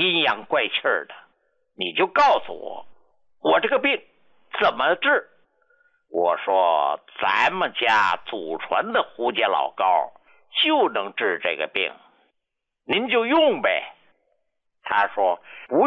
阴阳怪气的，你就告诉我，我这个病怎么治？我说咱们家祖传的胡家老膏就能治这个病，您就用呗。他说不